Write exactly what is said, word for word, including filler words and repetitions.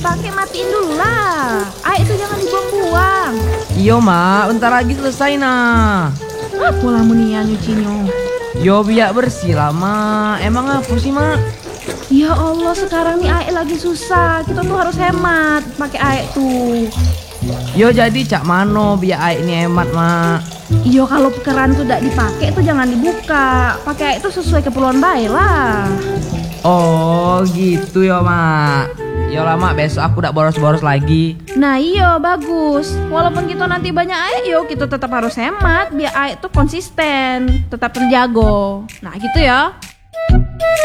dipakai matiin dulu lah. Air itu jangan dibuang-buang. Iyo mak, bentar lagi selesai nah. Apa lah munia nyucinya? Yo biar bersih lah mak. Emang apa sih mak? Ya Allah, sekarang nih air lagi susah. Kita tuh harus hemat pakai air tuh. Yo jadi cak mano biar air ini hemat mak. Iyo kalau keran tuh tidak dipakai tuh jangan dibuka. Pakai air itu sesuai keperluan baik lah. Oh gitu ya mak. Yo lah mak, besok aku udah boros-boros lagi. Nah iyo bagus. Walaupun kita nanti banyak air, yo kita tetap harus hemat biar air tuh konsisten, tetap terjaga. Nah gitu ya.